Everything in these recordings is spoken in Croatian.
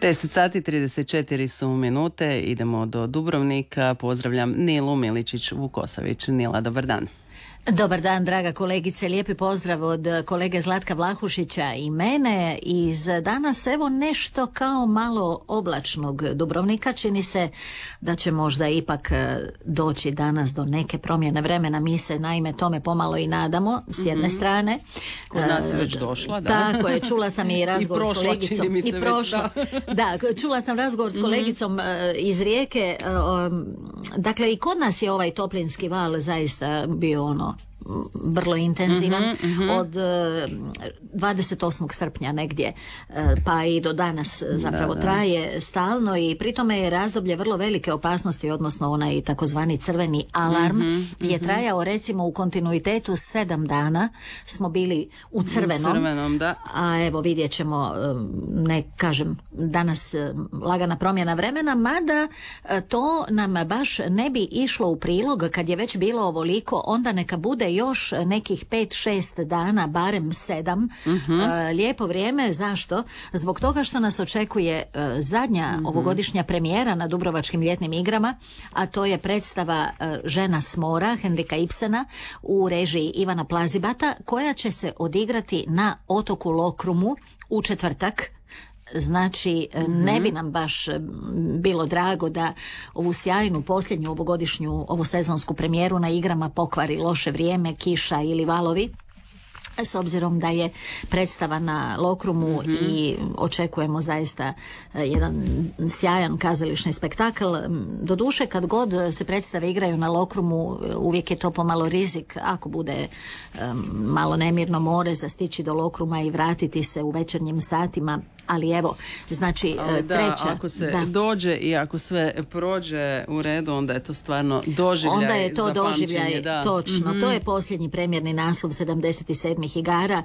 10 sati 34 su minute, idemo do Dubrovnika. Pozdravljam Nilu Miličić-Vukosavić. Nila, dobar dan. Dobar dan, draga kolegice, lijepi pozdrav od kolege Zlatka Vlahušića i mene. Iz danas evo nešto kao malo oblačnog Dubrovnika. Čini se da će možda ipak doći danas do neke promjene vremena. Mi se naime tome pomalo i nadamo s jedne strane. Kod nas je već došla, da. Tako je, čula sam i razgovor s kolegicom. I prošla. Da, čula sam razgovor s kolegicom iz Rijeke. Dakle, i kod nas je ovaj toplinski val zaista bio vrlo intenzivan od 28. srpnja negdje pa i do danas zapravo traje stalno i pri tome je razdoblje vrlo velike opasnosti, odnosno onaj takozvani crveni alarm je trajao recimo u kontinuitetu 7 dana smo bili u crvenom, da. A evo vidjet ćemo, ne kažem danas lagana promjena vremena, mada to nam baš ne bi išlo u prilog kad je već bilo ovoliko, onda neka bude još nekih 5-6 dana, barem 7, lijepo vrijeme. Zašto? Zbog toga što nas očekuje zadnja ovogodišnja premijera na Dubrovačkim ljetnim igrama, a to je predstava Žena s mora Henrika Ibsena u režiji Ivana Plazibata, koja će se odigrati na otoku Lokrumu u četvrtak. Znači, ne bi nam baš bilo drago da ovu sjajnu posljednju ovogodišnju ovosezonsku premijeru na igrama pokvari loše vrijeme, kiša ili valovi. S obzirom da je predstava na Lokrumu i očekujemo zaista jedan sjajan kazališni spektakl. Doduše, kad god se predstave igraju na Lokrumu, uvijek je to pomalo rizik ako bude malo nemirno more za stići do Lokruma i vratiti se u večernjim satima. Ali evo, znači treća... Ako se dođe i ako sve prođe u redu, onda je to stvarno doživljaj. Onda je to doživljaj, da. Točno. To je posljednji premijerni naslov 77. igara.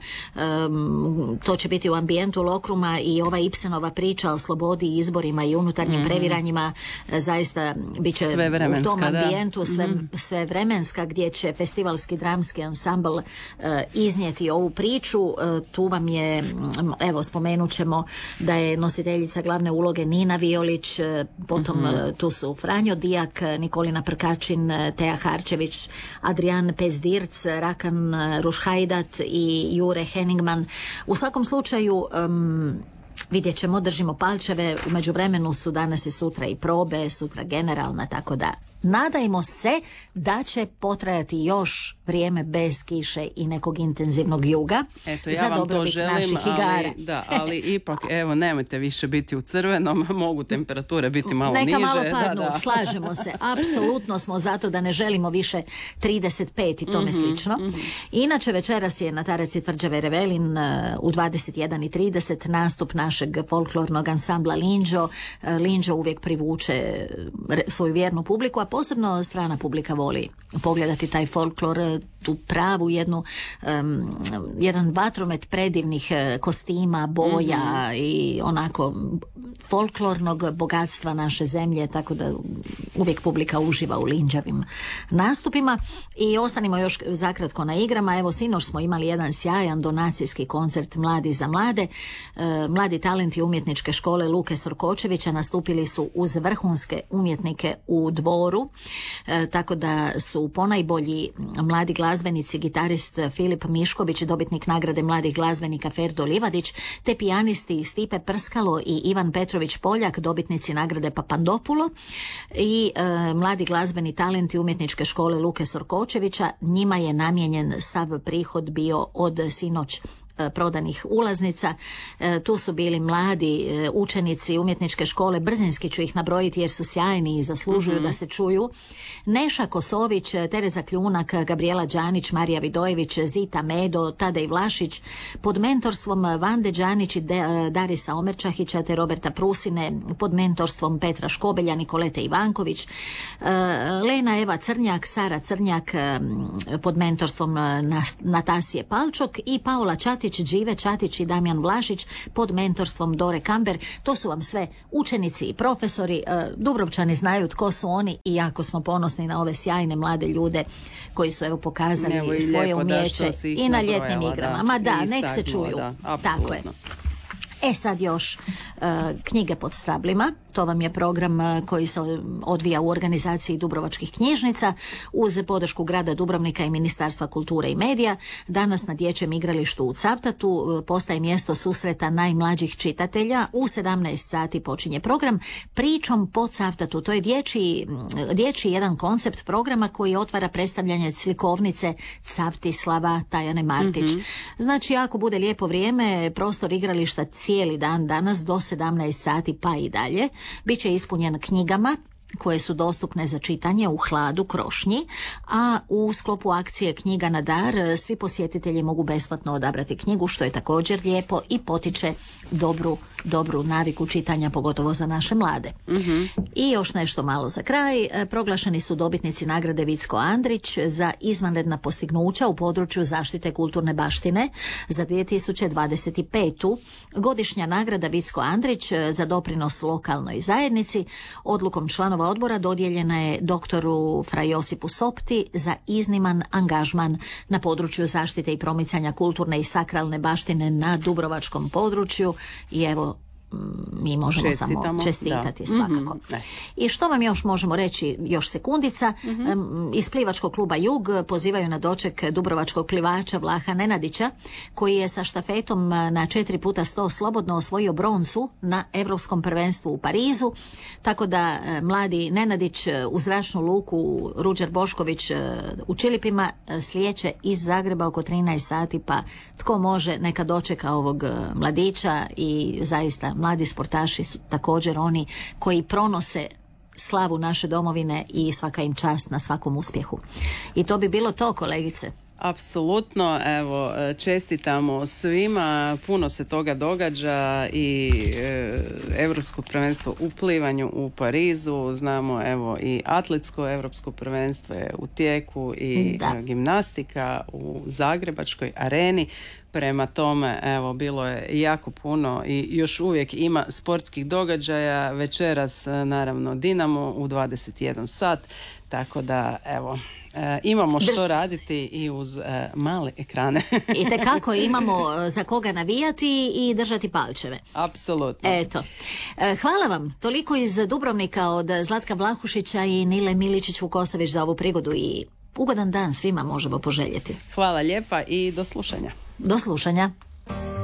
To će biti u ambijentu Lokruma i ova Ibsenova priča o slobodi, izborima i unutarnjim previranjima zaista bit će u tom ambijentu sve vremenska, gdje će festivalski dramski ansambl iznijeti ovu priču. Tu vam je, evo, spomenut ćemo da je nositeljica glavne uloge Nina Violić, potom tu su Franjo Dijak, Nikolina Prkačin, Teja Harčević, Adrian Pezdirc, Rakan Rušhajdat i Jure Heningman. U svakom slučaju vidjet ćemo, držimo palčeve. U međuvremenu su danas i sutra i probe, sutra generalna, tako da nadajmo se da će potrajati još vrijeme bez kiše i nekog intenzivnog juga. Eto, ja za vam to želim, ali ipak, evo, nemojte više biti u crvenom, mogu temperature biti malo niže. Neka malo padnu, slažemo se. Apsolutno smo zato da ne želimo više 35 i tome slično. Inače, večeras je na Taraci tvrđave Revelin u 21:30 nastup našeg folklornog ansambla Linđo. Linđo uvijek privuče svoju vjernu publiku, a posebno strana publika voli pogledati taj folklor, tu pravu jedan vatromet predivnih kostima, boja i onako folklornog bogatstva naše zemlje, tako da uvijek publika uživa u Linđavim nastupima. I ostanimo još zakratko na igrama. Evo, sinoć smo imali jedan sjajan donacijski koncert Mladi za mlade. Mladi talenti umjetničke škole Luke Sorkočevića nastupili su uz vrhunske umjetnike u Dvoru, tako da su ponajbolji mladi glazbenici gitarist Filip Mišković, dobitnik nagrade mladih glazbenika Ferdo Livadić, te pijanisti Stipe Prskalo i Ivan Petrović Poljak, dobitnici nagrade Papandopulo, i mladi glazbeni talenti umjetničke škole Luke Sorkočevića. Njima je namijenjen sav prihod bio od sinoć prodanih ulaznica. Tu su bili mladi učenici umjetničke škole, brzinski ću ih nabrojiti jer su sjajni i zaslužuju da se čuju. Neša Kosović, Tereza Kljunak, Gabriela Đanić, Marija Vidojević, Zita Medo, Tadej Vlašić, pod mentorstvom Vande Đanić i Darisa Omerčahića te Roberta Prusine, pod mentorstvom Petra Škobelja, Nikolete Ivanković, Lena Eva Crnjak, Sara Crnjak, pod mentorstvom Natasije Palčok i Paola Čatić, Đive Čatić i Damjan Vlašić pod mentorstvom Dore Kamber. To su vam sve učenici i profesori. Dubrovčani znaju tko su oni i jako smo ponosni na ove sjajne mlade ljude koji su evo pokazali svoje umjeće i na ljetnim igrama. Ma da, nek se čuju. Tako je. Sad još Knjige pod stablima, to vam je program koji se odvija u organizaciji Dubrovačkih knjižnica uz podršku grada Dubrovnika i Ministarstva kulture i medija. Danas na dječjem igralištu u Cavtatu postaje mjesto susreta najmlađih čitatelja. U 17 sati počinje program Pričom po Cavtatu. To je dječji jedan koncept programa koji otvara predstavljanje slikovnice Cavtislava Tajane Martić. Znači, ako bude lijepo vrijeme, prostor igrališta cijeli dan danas do 17 sati pa i dalje bit će ispunjen knjigama koje su dostupne za čitanje u hladu, krošnji, a u sklopu akcije Knjiga na dar svi posjetitelji mogu besplatno odabrati knjigu, što je također lijepo i potiče dobru naviku čitanja, pogotovo za naše mlade. I još nešto malo za kraj. Proglašeni su dobitnici nagrade Vicko Andrić za izvanredna postignuća u području zaštite kulturne baštine za 2025. Godišnja nagrada Vicko Andrić za doprinos lokalnoj zajednici odlukom članova odbora dodijeljena je doktoru Fra Josipu Sopti za izniman angažman na području zaštite i promicanja kulturne i sakralne baštine na dubrovačkom području i evo mi možemo samo čestitati svakako. I što vam još možemo reći, još sekundica, iz plivačkog kluba Jug pozivaju na doček dubrovačkog plivača Vlaha Nenadića, koji je sa štafetom na 4x100 slobodno osvojio broncu na Europskom prvenstvu u Parizu, tako da mladi Nenadić u zračnu luku Ruđer Bošković u Čilipima slijeće iz Zagreba oko 13 sati, pa tko može neka dočeka ovog mladića i zaista mladi sportaši su također oni koji pronose slavu naše domovine i svaka im čast na svakom uspjehu. I to bi bilo to, kolegice. Apsolutno, evo, čestitamo svima, puno se toga događa i Europsko prvenstvo u plivanju u Parizu, znamo evo i atletsko Europsko prvenstvo je u tijeku i gimnastika u Zagrebačkoj areni. Prema tome, evo, bilo je jako puno i još uvijek ima sportskih događaja. Večeras, naravno, Dinamo u 21 sat, tako da, evo, imamo što raditi i uz male ekrane. I tekako imamo za koga navijati i držati palčeve. Apsolutno. Eto. Hvala vam. Toliko iz Dubrovnika od Zlatka Vlahušića i Nile Miličić-Vukosavić za ovu prigodu i ugodan dan svima možemo poželjeti. Hvala lijepa i do slušanja. Do slušanja.